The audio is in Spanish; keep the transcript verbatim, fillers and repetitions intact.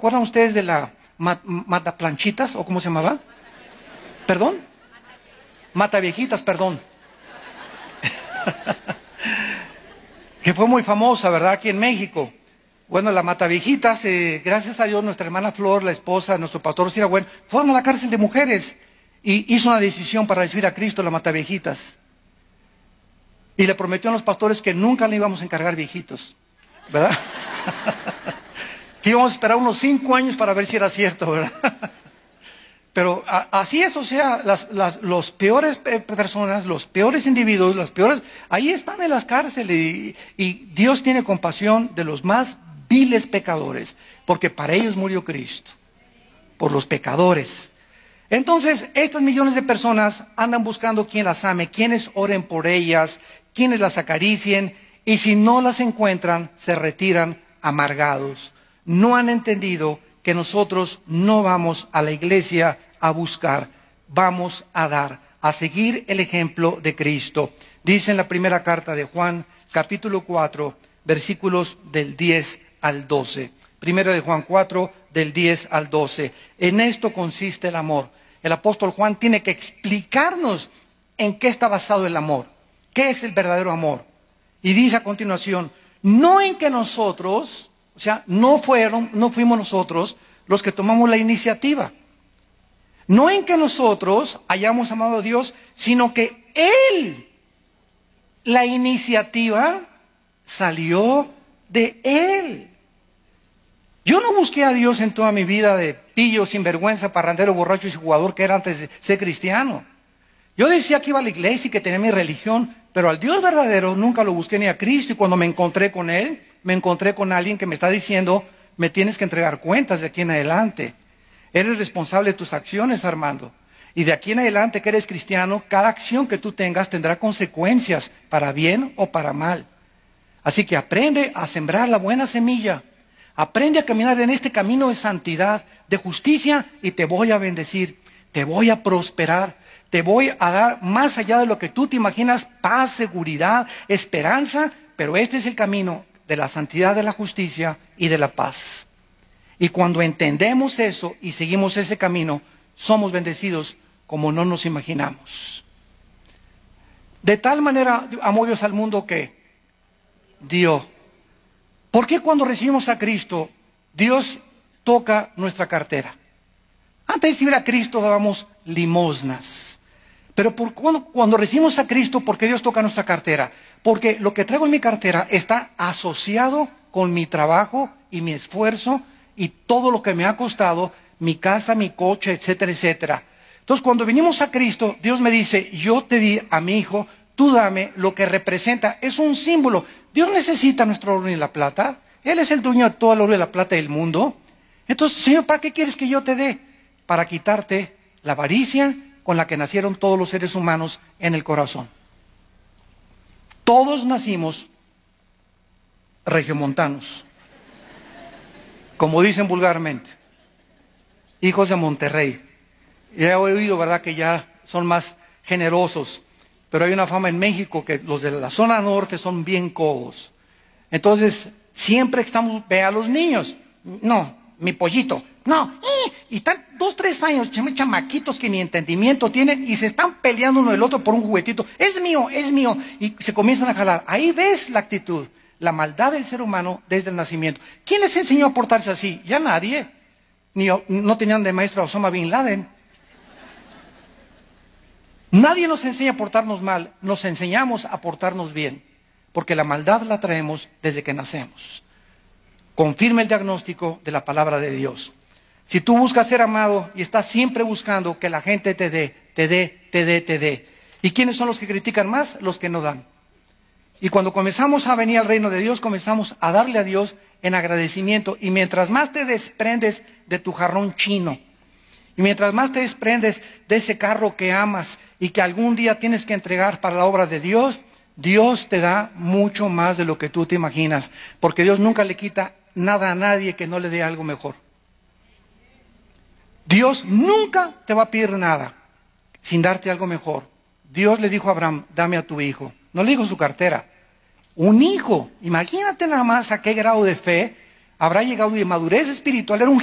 acuerdan ustedes de la ma- Mataplanchitas, o cómo se llamaba? ¿Perdón? Mataviejitas, perdón. Que fue muy famosa, ¿verdad? Aquí en México. Bueno, la Mataviejitas, eh, gracias a Dios, nuestra hermana Flor, la esposa de nuestro pastor Siragüen, fueron a la cárcel de mujeres y hizo una decisión para recibir a Cristo, la Mataviejitas. Y le prometió a los pastores que nunca le íbamos a encargar viejitos, ¿verdad? Que íbamos a esperar unos cinco años para ver si era cierto, ¿verdad? Pero a, así es, o sea, las, las los peores eh, personas, los peores individuos, las peores, ahí están en las cárceles y, y Dios tiene compasión de los más viles pecadores, porque para ellos murió Cristo, por los pecadores. Entonces, estas millones de personas andan buscando quien las ame, quienes oren por ellas, quienes las acaricien, y si no las encuentran, se retiran amargados. No han entendido que nosotros no vamos a la iglesia a buscar, vamos a dar, a seguir el ejemplo de Cristo. Dice en la primera carta de Juan, capítulo cuatro, versículos del diez al doce. Primera de Juan cuatro, del diez al doce. En esto consiste el amor. El apóstol Juan tiene que explicarnos en qué está basado el amor, qué es el verdadero amor. Y dice a continuación, no en que nosotros, o sea, no fueron, no fuimos nosotros los que tomamos la iniciativa. No en que nosotros hayamos amado a Dios, sino que Él, la iniciativa salió de Él. Yo no busqué a Dios en toda mi vida de pillo, sinvergüenza, parrandero, borracho y jugador que era antes de ser cristiano. Yo decía que iba a la iglesia y que tenía mi religión, pero al Dios verdadero nunca lo busqué ni a Cristo. Y cuando me encontré con Él, me encontré con alguien que me está diciendo, me tienes que entregar cuentas de aquí en adelante. Eres responsable de tus acciones, Armando. Y de aquí en adelante que eres cristiano, cada acción que tú tengas tendrá consecuencias, para bien o para mal. Así que aprende a sembrar la buena semilla. Aprende a caminar en este camino de santidad, de justicia, y te voy a bendecir, te voy a prosperar, te voy a dar más allá de lo que tú te imaginas, paz, seguridad, esperanza, pero este es el camino de la santidad, de la justicia y de la paz. Y cuando entendemos eso y seguimos ese camino, somos bendecidos como no nos imaginamos. De tal manera amó Dios al mundo que dio. ¿Por qué cuando recibimos a Cristo, Dios toca nuestra cartera? Antes de recibir a Cristo dábamos limosnas. Pero por cuando, cuando recibimos a Cristo, ¿por qué Dios toca nuestra cartera? Porque lo que traigo en mi cartera está asociado con mi trabajo y mi esfuerzo y todo lo que me ha costado, mi casa, mi coche, etcétera, etcétera. Entonces, cuando venimos a Cristo, Dios me dice, yo te di a mi hijo, tú dame lo que representa, es un símbolo. Dios necesita nuestro oro y la plata. Él es el dueño de todo el oro y la plata del mundo. Entonces, Señor, ¿para qué quieres que yo te dé? Para quitarte la avaricia con la que nacieron todos los seres humanos en el corazón. Todos nacimos regiomontanos, como dicen vulgarmente, hijos de Monterrey. Ya he oído, ¿verdad?, que ya son más generosos. Pero hay una fama en México que los de la zona norte son bien codos. Entonces, siempre estamos, ve a los niños. No, mi pollito. No, eh, y están dos, tres años, chamaquitos que ni entendimiento tienen y se están peleando uno del otro por un juguetito. Es mío, es mío. Y se comienzan a jalar. Ahí ves la actitud, la maldad del ser humano desde el nacimiento. ¿Quién les enseñó a portarse así? Ya nadie. Ni, no tenían de maestro a Osama Bin Laden. Nadie nos enseña a portarnos mal, nos enseñamos a portarnos bien, porque la maldad la traemos desde que nacemos. Confirma el diagnóstico de la palabra de Dios. Si tú buscas ser amado y estás siempre buscando que la gente te dé, te dé, te dé, te dé. ¿Y quiénes son los que critican más? Los que no dan. Y cuando comenzamos a venir al reino de Dios, comenzamos a darle a Dios en agradecimiento. Y mientras más te desprendes de tu jarrón chino, y mientras más te desprendes de ese carro que amas y que algún día tienes que entregar para la obra de Dios, Dios te da mucho más de lo que tú te imaginas. Porque Dios nunca le quita nada a nadie que no le dé algo mejor. Dios nunca te va a pedir nada sin darte algo mejor. Dios le dijo a Abraham, dame a tu hijo. No le dijo su cartera. Un hijo. Imagínate nada más a qué grado de fe habrá llegado y de madurez espiritual. Era un